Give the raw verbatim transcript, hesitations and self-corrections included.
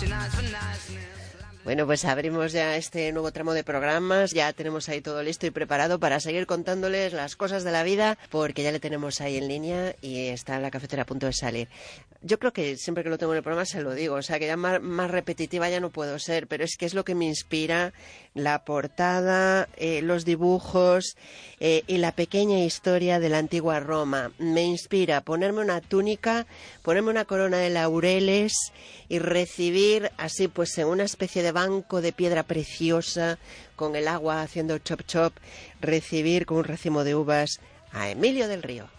Bueno, pues abrimos ya este nuevo tramo de programas, ya tenemos ahí todo listo y preparado para seguir contándoles las cosas de la vida, porque ya le tenemos ahí en línea y está en la cafetera a punto de salir. Yo creo que siempre que lo tengo en el programa se lo digo, o sea que ya más, más repetitiva ya no puedo ser, pero es que es lo que me inspira la portada, eh, los dibujos eh, y la pequeña historia de la antigua Roma. Me inspira ponerme una túnica, ponerme una corona de laureles y recibir así pues en una especie de banco de piedra preciosa con el agua haciendo chop chop, recibir con un racimo de uvas a Emilio del Río.